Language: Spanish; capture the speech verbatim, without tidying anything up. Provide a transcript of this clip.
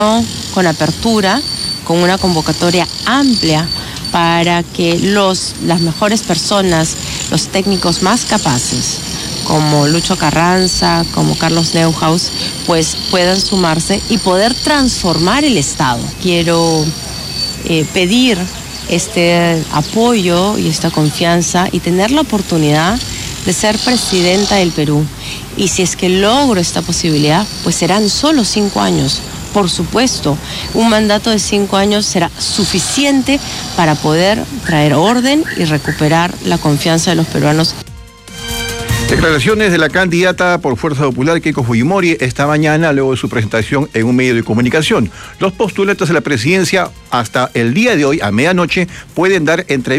con apertura, con una convocatoria amplia para que los, las mejores personas, los técnicos más capaces, como Lucho Carranza, como Carlos Neuhaus, pues puedan sumarse y poder transformar el Estado. Quiero eh, pedir este apoyo y esta confianza y tener la oportunidad de ser presidenta del Perú. Y si es que logro esta posibilidad, pues serán solo cinco años. Por supuesto, un mandato de cinco años será suficiente para poder traer orden y recuperar la confianza de los peruanos. Declaraciones de la candidata por Fuerza Popular, Keiko Fujimori, esta mañana, luego de su presentación en un medio de comunicación. Los postulantes a la presidencia hasta el día de hoy, a medianoche, pueden dar entrevistas